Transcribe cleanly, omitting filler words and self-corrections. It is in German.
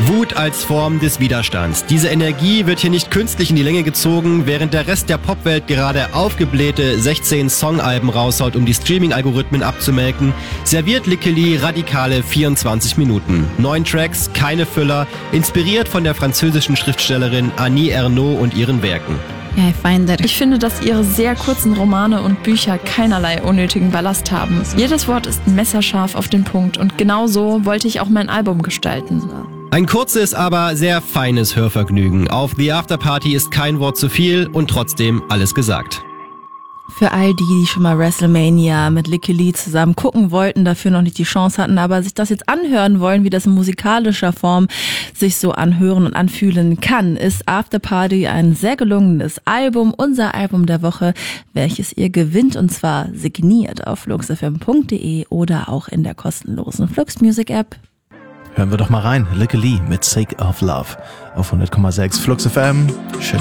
Wut als Form des Widerstands. Diese Energie wird hier nicht künstlich in die Länge gezogen, während der Rest der Popwelt gerade aufgeblähte 16 Songalben raushaut, um die Streaming-Algorithmen abzumelken, serviert Lickeli radikale 24 Minuten. 9 Tracks, keine Füller, inspiriert von der französischen Schriftstellerin Annie Ernaux und ihren Werken. Ich finde, dass ihre sehr kurzen Romane und Bücher keinerlei unnötigen Ballast haben. Jedes Wort ist messerscharf auf den Punkt und genau so wollte ich auch mein Album gestalten. Ein kurzes, aber sehr feines Hörvergnügen. Auf The Afterparty ist kein Wort zu viel und trotzdem alles gesagt. Für all die schon mal WrestleMania mit Lickeli zusammen gucken wollten, dafür noch nicht die Chance hatten, aber sich das jetzt anhören wollen, wie das in musikalischer Form sich so anhören und anfühlen kann, ist Afterparty ein sehr gelungenes Album, unser Album der Woche, welches ihr gewinnt, und zwar signiert auf fluxfm.de oder auch in der kostenlosen Flux Music App. Hören wir doch mal rein. Lickeli mit Sake of Love auf 100,6 Flux FM. Schön.